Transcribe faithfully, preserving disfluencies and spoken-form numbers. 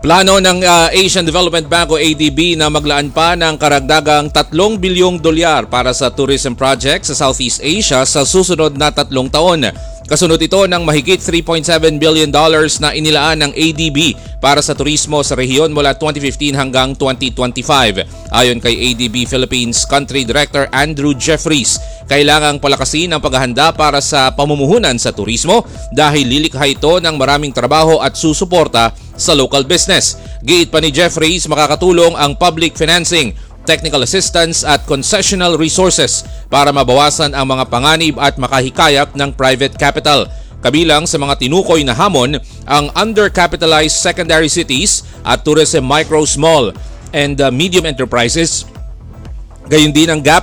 Plano ng uh, Asian Development Bank o A D B na maglaan pa ng karagdagang tatlong bilyong dolyar para sa tourism project sa Southeast Asia sa susunod na tatlong taon. Kasunod ito ng mahigit three point seven billion dollars na inilaan ng A D B para sa turismo sa rehiyon mula twenty fifteen hanggang twenty twenty-five. Ayon kay A D B Philippines Country Director Andrew Jeffries, kailangang palakasin ang paghahanda para sa pamumuhunan sa turismo dahil lilikha ito ng maraming trabaho at susuporta sa local business. Giit pa ni Jeffries, makakatulong ang public financing, technical assistance at concessional resources para mabawasan ang mga panganib at makahikayat ng private capital. Kabilang sa mga tinukoy na hamon ang undercapitalized secondary cities at tourism micro, small and uh, medium enterprises. Gayon din ang gap